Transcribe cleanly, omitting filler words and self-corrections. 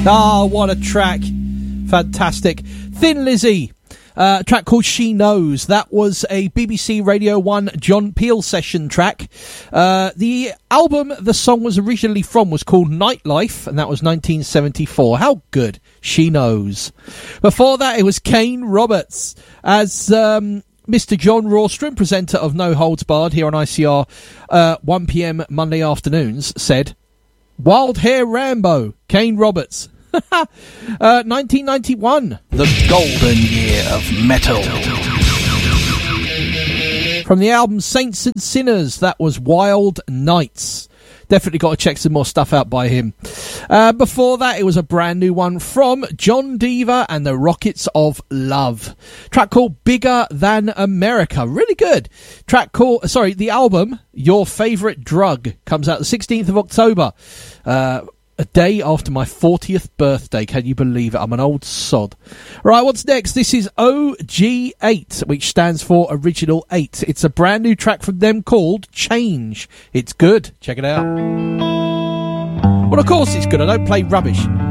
Ah, what a track. Fantastic. Thin Lizzy. A track called She Knows. That was a BBC Radio 1 John Peel session track. The album the song was originally from was called Nightlife, and that was 1974. How good. She Knows. Before that, it was Kane Roberts as Mr. John Rawstrom, presenter of No Holds Barred here on ICR 1pm Monday afternoons, said, Wild Hair Rambo, Kane Roberts. 1991. The golden year of metal. From the album Saints and Sinners, that was Wild Nights. Definitely got to check some more stuff out by him. Before that, it was a brand new one from John Deaver and the Rockets of Love. Track called Bigger Than America. Really good. The album Your Favourite Drug comes out the 16th of October. A day after my 40th birthday. Can you believe it? I'm an old sod. Right, what's next? This is OG8, which stands for Original 8. It's a brand new track from them called Change. It's good. Check it out. Well, of course it's good. I don't play rubbish.